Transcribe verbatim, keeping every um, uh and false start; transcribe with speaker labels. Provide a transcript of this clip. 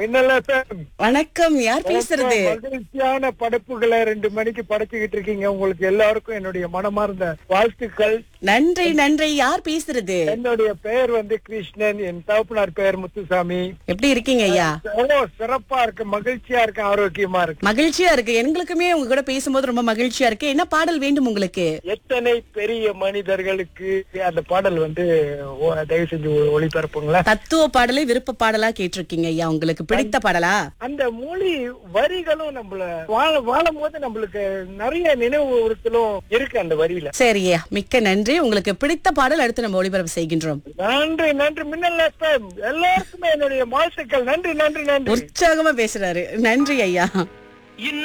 Speaker 1: மின்னல் எஃப்எம்.
Speaker 2: வணக்கம், யார் பேசுறது?
Speaker 1: மகிழ்ச்சியான படைப்புகளை ரெண்டு மணிக்கு படைச்சுக்கிட்டு இருக்கீங்க. உங்களுக்கு எல்லாருக்கும் என்னுடைய மனமார்ந்த வாழ்த்துக்கள்.
Speaker 2: நன்றி நன்றி. யார் பேசுறது?
Speaker 1: என்னுடைய பெயர் வந்து கிருஷ்ணன். என் தகப்பனார் பெயர் முத்துசாமி.
Speaker 2: எப்படி இருக்கீங்க ஐயா?
Speaker 1: ஓ, சிறப்பா இருக்கு, மகிழ்ச்சியா இருக்கு, ஆரோக்கியமா இருக்கு.
Speaker 2: மகிழ்ச்சியா இருக்கு. எங்களுக்குமே உங்க கூட பேசும்போது ரொம்ப மகிழ்ச்சியா இருக்கு. என்ன பாடல் வேண்டும் உங்களுக்கு?
Speaker 1: எத்தனை பெரிய மனிதர்களுக்கு அந்த பாடல் வந்து ஓ- தயவு செஞ்சு ஒ- ஒளிபரப்புங்களா?
Speaker 2: தத்துவ பாடலை விருப்ப பாடலா கேட்டிருக்கீங்க ஐயா. உங்களுக்கு பிடித்த பாடலா?
Speaker 1: அந்த மொழி வரிகளும் நம்மள வாழ வாழும் போது நம்மளுக்கு நிறைய நினைவு உறுத்தலும் இருக்கு அந்த வரியில.
Speaker 2: சரியா, மிக்க நன்றி. உங்களுக்கு பிடித்த பாடல் அடுத்து நம்ம ஒளிபரப்பு செய்கின்றோம்.
Speaker 1: நன்றி நன்றி. மின்னல் எஃப்எம் எல்லாருக்குமே என்னுடைய வாழ்த்துக்கள். நன்றி நன்றி நன்றி.
Speaker 2: உற்சாகமா பேசுறாரு. நன்றி ஐயா.